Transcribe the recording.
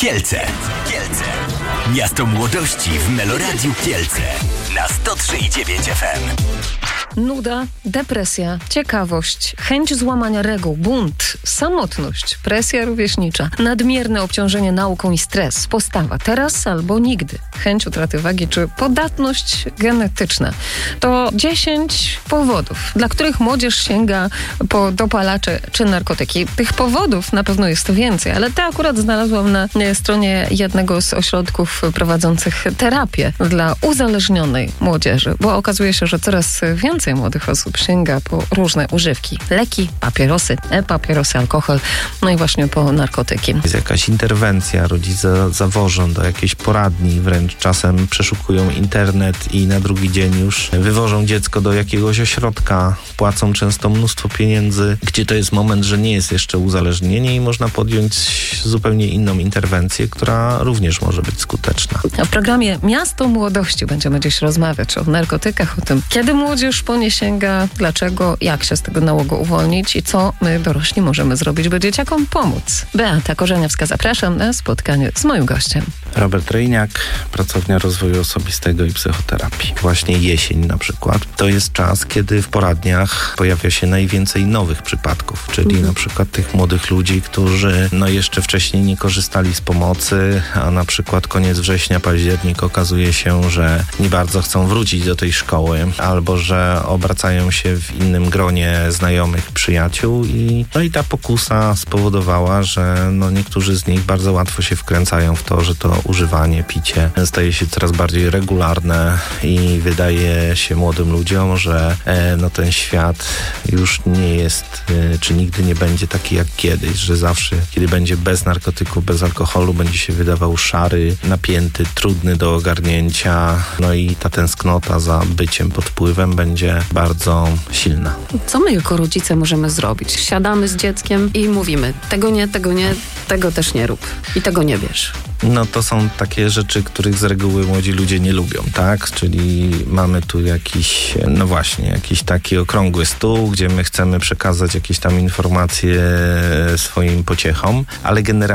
Kielce. Miasto młodości w Meloradiu Kielce na 103,9 FM. Nuda, depresja, ciekawość, chęć złamania reguł, bunt, samotność, presja rówieśnicza, nadmierne obciążenie nauką i stres, postawa teraz albo nigdy, chęć utraty wagi czy podatność genetyczna. To 10 powodów, dla których młodzież sięga po dopalacze czy narkotyki. Tych powodów na pewno jest więcej, ale te akurat znalazłam na stronie jednego z ośrodków prowadzących terapię dla uzależnionej młodzieży, bo okazuje się, że coraz więcej młodych osób sięga po różne używki. Leki, papierosy, e-papierosy, alkohol, no i właśnie po narkotyki. Jest jakaś interwencja, rodzice zawożą do jakiejś poradni, wręcz czasem przeszukują internet i na drugi dzień już wywożą dziecko do jakiegoś ośrodka, płacą często mnóstwo pieniędzy, gdzie to jest moment, że nie jest jeszcze uzależnienie i można podjąć zupełnie inną interwencję, która również może być skuteczna. A w programie Miasto Młodości będziemy dziś rozmawiać o narkotykach, o tym, kiedy młodzież po nie sięga, dlaczego, jak się z tego nałogu uwolnić i co my dorośli możemy zrobić, by dzieciakom pomóc. Beata Korzeniowska, zapraszam na spotkanie z moim gościem. Robert Ryjniak, pracownia rozwoju osobistego i psychoterapii. Właśnie jesień na przykład. To jest czas, kiedy w poradniach pojawia się najwięcej nowych przypadków, czyli na przykład tych młodych ludzi, którzy jeszcze wcześniej nie korzystali z pomocy, a na przykład koniec września, październik okazuje się, że nie bardzo chcą wrócić do tej szkoły, albo że obracają się w innym gronie znajomych, przyjaciół i ta pokusa spowodowała, że niektórzy z nich bardzo łatwo się wkręcają w to, że to używanie, picie staje się coraz bardziej regularne i wydaje się młodym ludziom, że ten świat już nie jest, czy nigdy nie będzie taki jak kiedyś, że zawsze, kiedy będzie bez narkotyków, bez alkoholu, będzie się wydawał szary, napięty, trudny do ogarnięcia, i ta tęsknota za byciem pod wpływem będzie bardzo silna. Co my jako rodzice możemy zrobić? Siadamy z dzieckiem i mówimy, tego nie, tego też nie rób i tego nie bierz. To są takie rzeczy, których z reguły młodzi ludzie nie lubią, tak? Czyli mamy tu jakiś taki okrągły stół, gdzie my chcemy przekazać jakieś tam informacje swoim pociechom, ale generalnie